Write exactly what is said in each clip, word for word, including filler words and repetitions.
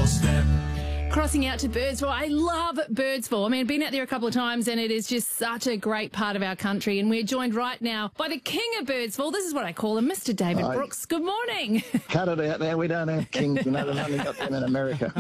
doorstep. Crossing out to Birdsville. I love Birdsville. I mean, I've been out there a couple of times and it is just such a great part of our country. And we're joined right now by the king of Birdsville. This is what I call him, Mister David Hi. Brooks. Good morning. Cut it out there. We don't have kings. You know, they've only got them in America.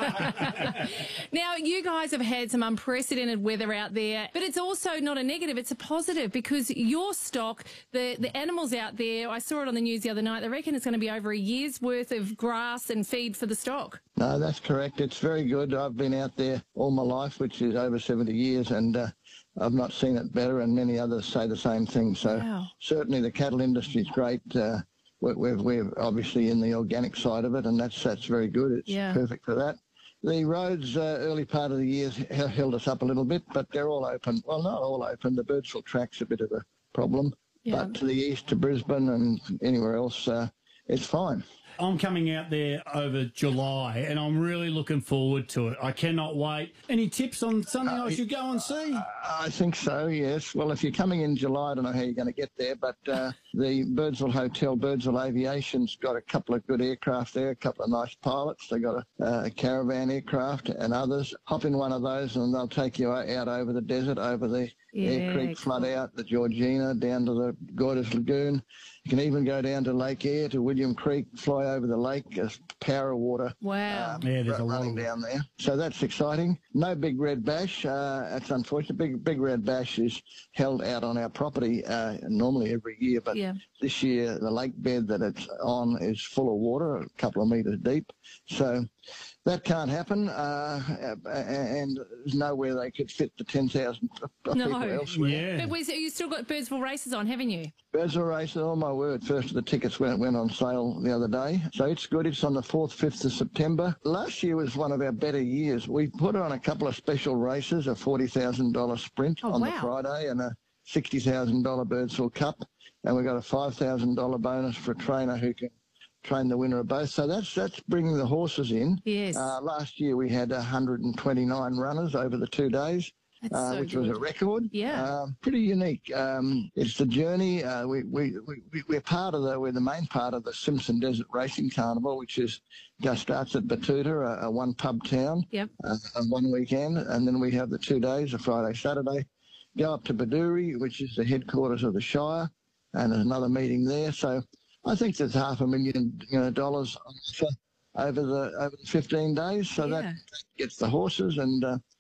Now, you guys have had some unprecedented weather out there, but it's also not a negative. It's a positive because your stock, the, the animals out there, I saw it on the news the other night, they reckon it's going to be over a year's worth of grass and feed for the stock. No, that's correct. It's very good. I've been out there all my life, which is over seventy years, and uh, I've not seen it better, and many others say the same thing. So Wow. certainly the cattle industry is great. Uh, we're, we're, we're obviously in the organic side of it, and that's that's very good. It's Yeah. perfect for that. The roads uh, early part of the year h- held us up a little bit, but they're all open. Well, not all open. The Birdsville track's a bit of a problem, Yeah. but to the east, to Brisbane and anywhere else, uh, it's fine. I'm coming out there over July and I'm really looking forward to it. I cannot wait. Any tips on something I should go and see? I think so, yes. Well, if you're coming in July, I don't know how you're going to get there, but uh, the Birdsville Hotel, Birdsville Aviation's got a couple of good aircraft there, a couple of nice pilots. They've got a, uh, caravan aircraft and others. Hop in one of those and they'll take you out over the desert, over the Yeah, Air Creek flood out, the Georgina, down to the Goyters Lagoon. You can even go down to Lake Eyre, to William Creek, fly over the lake, there's power water. Wow. um, Yeah, there's a lot running of- down there. So that's exciting. No big red bash. Uh, that's unfortunate. Big big red bash is held out on our property uh, normally every year, but Yeah. this year the lake bed that it's on is full of water, a couple of metres deep. So that can't happen, uh, and there's nowhere they could fit the ten thousand people No. elsewhere. Yeah. But we, you still got Birdsville races on, haven't you? Birdsville races, oh my word, first of the tickets went, went on sale the other day. So it's good. It's on the fourth, fifth of September. Last year was one of our better years. We put on a couple of special races, a forty thousand dollars sprint Oh, on wow. the Friday and a sixty thousand dollars Birdsville Cup. And we got a five thousand dollars bonus for a trainer who can train the winner of both. So that's that's bringing the horses in. Yes. Uh, last year we had one hundred twenty-nine runners over the two days. That's Uh, so which good. was a record. Yeah. Um, pretty unique. Um, it's the journey. Uh, we, we, we, we're part of the, we're the main part of the Simpson Desert Racing Carnival, which is just starts at Batuta, a, a one pub town, Yep. uh, on one weekend. And then we have the two days, a Friday, Saturday, go up to Baduri, which is the headquarters of the Shire, and there's another meeting there. So I think there's half a million you know, dollars on offer over the over the fifteen days. So Yeah. that, that gets the horses and uh,